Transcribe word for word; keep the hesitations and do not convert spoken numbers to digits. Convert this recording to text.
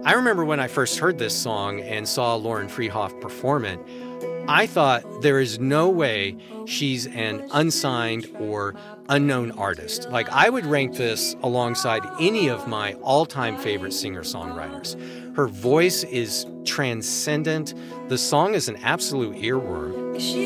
I remember when I first heard this song and saw Lauren Freehoff perform it, I thought there is no way she's an unsigned or unknown artist. Like, I would rank this alongside any of my all-time favorite singer-songwriters. Her voice is transcendent. The song is an absolute earworm. She